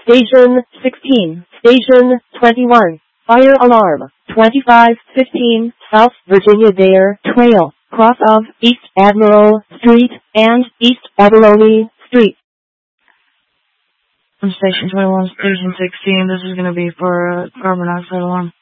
Station 16, Station 21, fire alarm, 2515 South Virginia Dare Trail, cross of East Admiral Street and East Abalone Street. Station 21, Station 16, this is going to be for carbon monoxide alarm.